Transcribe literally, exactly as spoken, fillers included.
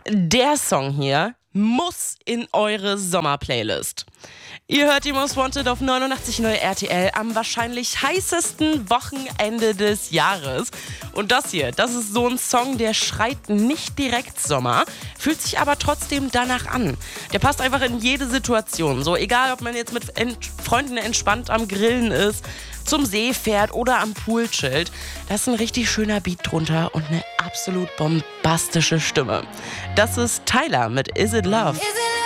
Der Song hier muss in eure Sommerplaylist. Ihr hört die Most Wanted auf neunundachtzig Komma null R T L am wahrscheinlich heißesten Wochenende des Jahres. Und das hier, das ist so ein Song, der schreit nicht direkt Sommer, fühlt sich aber trotzdem danach an. Der passt einfach in jede Situation. So egal, ob man jetzt mit Ent- Freunden entspannt am Grillen ist, zum See fährt oder am Pool chillt. Da ist ein richtig schöner Beat drunter und eine absolut bombastische Stimme. Das ist Tyler mit Is It Love.